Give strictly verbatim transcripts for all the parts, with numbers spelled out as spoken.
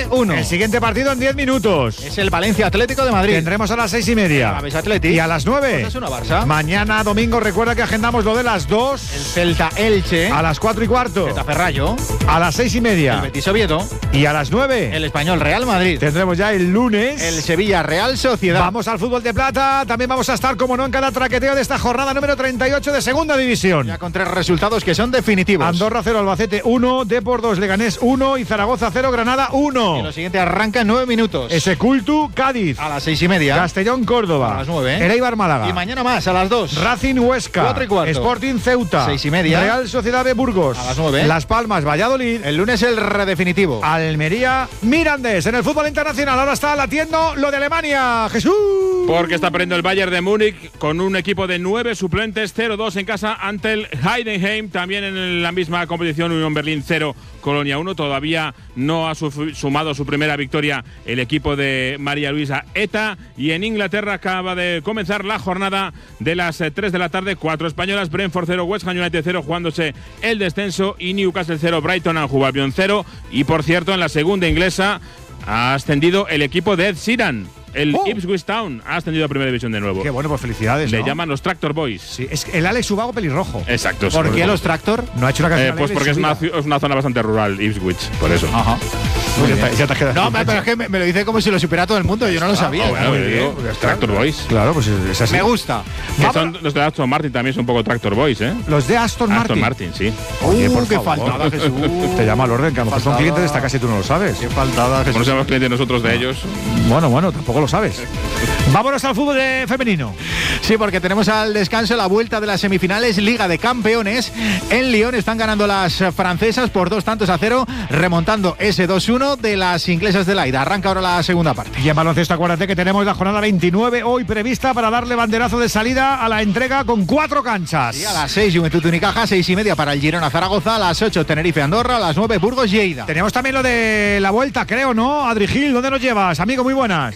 uno. El siguiente partido en diez minutos. Es el Valencia Atlético de Madrid. Tendremos a las seis y media. Alavés Atleti. Y a las nueve. Pues es una Barça. Mañana domingo, recuerda que agendamos lo de las dos. El Celta Elche. A las cuatro y cuarto. Getafe Rayo. A las seis y media. El Betis Oviedo. Y a las nueve. El Español Real Madrid. Tendremos ya el lunes. El Sevilla Real Sociedad. Vamos al fútbol de plata. También vamos a estar, como no, en cada traqueteo de esta jornada número treinta y ocho de Segunda División. Ya con tres resultados que son definitivos. Andorra cero, Albacete uno, Depor dos, Leganés uno y Zaragoza cero, Granada uno. Y lo siguiente arranca en nueve minutos. Ese Cultu, Cádiz. A las seis y media. Castellón, Córdoba. A las nueve. El Eibar, Málaga. Y mañana más, a las dos. Racing, Huesca. Cuatro y cuarto. Sporting, Ceuta. Seis y media. Real Sociedad de Burgos. A las nueve. Las Palmas, Valladolid. El lunes el redefinitivo. Almería, Mirandés. En el fútbol internacional ahora está latiendo lo de Alemania. Jesús. Porque está perdiendo el Bayern de Múnich con un equipo de nueve suplentes, cero dos en casa ante el Heidenheim. También en la misma competición, Unión Berlín cero, Colonia uno. Todavía no ha su- sumado su primera victoria el equipo de María Luisa Eta. Y en Inglaterra acaba de comenzar la jornada de las eh, tres de la tarde. Cuatro españolas, Brentford cero, West Ham United cero, jugándose el descenso. Y Newcastle cero, Brighton and Hove Albion cero. Y por cierto, en la segunda inglesa ha ascendido el equipo de Ed Sheeran. El Oh. Ipswich Town ha ascendido a primera división de nuevo. Qué bueno, pues felicidades. Le ¿no? llaman los Tractor Boys. Sí, es el Alex Ubago pelirrojo. Exacto. ¿Por sí, qué por- los Tractor? No ha hecho una canción. Eh, pues alegre porque en es su una, vida. ci- es una zona bastante rural, Ipswich, por eso. Ajá. Pues ya, te- ya te has quedado No, sin pero pecho. es que me, me lo dice como si lo supiera todo el mundo. Yo no lo sabía. Ah, bueno, muy yo bien, digo, pues ya está. Tractor Boys. Claro, pues es, es así. Me gusta. Que Vamos- son los de Aston Martin, también son un poco Tractor Boys, ¿eh? Los de Aston Martin. Aston Martin, sí. Oye, Uh, por qué favor. faltada, Jesús. Te llama al orden, que a lo mejor son Faltada. clientes de esta casa y tú no lo sabes. Qué faltada, Como no Jesús. seamos clientes nosotros de ellos. Bueno, bueno, tampoco lo sabes. Vámonos al fútbol de femenino. Sí, porque tenemos al descanso la vuelta de las semifinales Liga de Campeones. En Lyon están ganando las francesas por dos tantos a cero, remontando ese dos uno de las inglesas de Laida. Arranca ahora la segunda parte. Y en baloncesto, acuérdate que tenemos la jornada veintinueve hoy prevista para darle banderazo de salida a la entrega con cuatro canchas. Y a las seis Juventud Unicaja, seis y media para el Girona Zaragoza, a las ocho Tenerife Andorra, a las nueve Burgos Lleida. Tenemos también lo de la vuelta, creo, ¿no? Adri Gil, ¿dónde nos llevas? Amigo, muy buenas.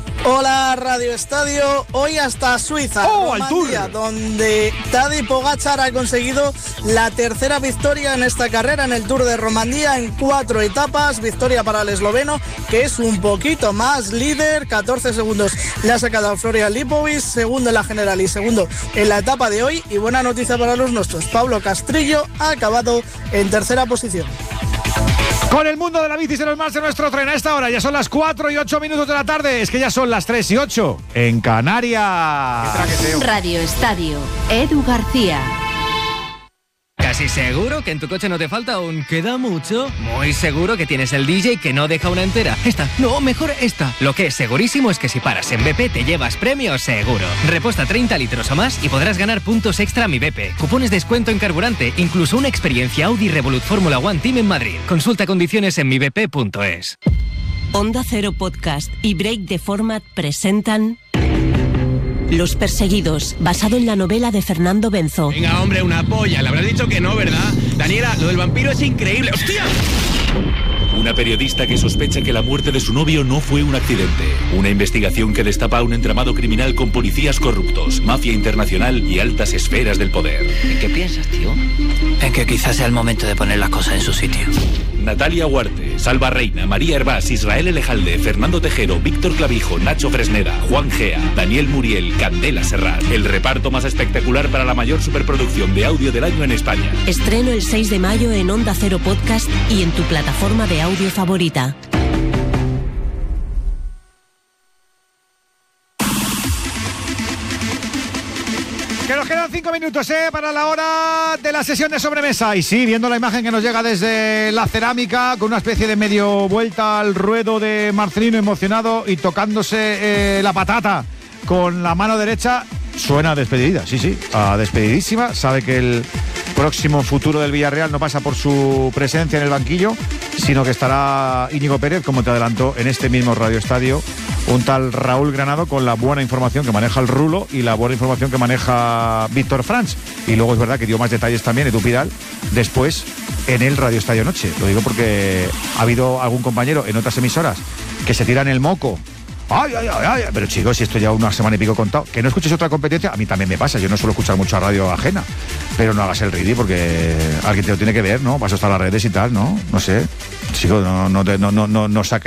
Hola Radio Estadio, hoy hasta Suiza, ¡Oh, al Romandía, Tour! donde Tadej Pogačar ha conseguido la tercera victoria en esta carrera en el Tour de Romandía en cuatro etapas, victoria para el esloveno que es un poquito más líder, catorce segundos le ha sacado a Florian Lipovic, segundo en la general y segundo en la etapa de hoy, y buena noticia para los nuestros, Pablo Castrillo ha acabado en tercera posición. Con el mundo de la bici se nos marcha nuestro tren a esta hora. Ya son las cuatro y ocho minutos de la tarde. Es que ya son las tres y ocho en Canarias. Radio Estadio, Edu García. Casi seguro que en tu coche no te falta un queda mucho. Muy seguro que tienes el D J que no deja una entera. Esta, no, mejor esta. Lo que es segurísimo es que si paras en B P te llevas premio seguro. Reposta treinta litros o más y podrás ganar puntos extra a mi B P. Cupones de descuento en carburante, incluso una experiencia Audi Revolut Fórmula One Team en Madrid. Consulta condiciones en mi b p punto es. Onda Cero Podcast y Break the Format presentan Los Perseguidos, basado en la novela de Fernando Benzo. Venga, hombre, una polla. Le habrás dicho que no, ¿verdad? Daniela, lo del vampiro es increíble. ¡Hostia! Una periodista que sospecha que la muerte de su novio no fue un accidente. Una investigación que destapa un entramado criminal con policías corruptos, mafia internacional y altas esferas del poder. ¿En qué piensas, tío? En que quizás sea el momento de poner las cosas en su sitio. Natalia Huarte, Salva Reina, María Hervás, Israel Elejalde, Fernando Tejero, Víctor Clavijo, Nacho Fresneda, Juan Gea, Daniel Muriel, Candela Serrat. El reparto más espectacular para la mayor superproducción de audio del año en España. Estreno el seis de mayo en Onda Cero Podcast y en tu plataforma de audio favorita. Que nos quedan cinco minutos, ¿eh? Para la hora de la sesión de sobremesa. Y sí, viendo la imagen que nos llega desde la cerámica, con una especie de medio vuelta al ruedo de Marcelino emocionado y tocándose eh, la patata con la mano derecha, suena a despedida, sí, sí, a despedidísima. Sabe que el próximo futuro del Villarreal no pasa por su presencia en el banquillo, sino que estará Íñigo Pérez, como te adelantó en este mismo Radio Estadio, un tal Raúl Granado, con la buena información que maneja el Rulo y la buena información que maneja Víctor Franch. Y luego es verdad que dio más detalles también Edu Pidal después en el Radio Estadio Noche. Lo digo porque ha habido algún compañero en otras emisoras que se tiran el moco. Ay, ay, ay, ay, pero chicos, si esto ya una semana y pico contado, que no escuches otra competencia, a mí también me pasa, yo no suelo escuchar mucha radio ajena, pero no hagas el ridículo porque alguien te lo tiene que ver, ¿no? Vas a estar a las redes y tal, ¿no? No sé, chico, no, no, no, no, no, no saques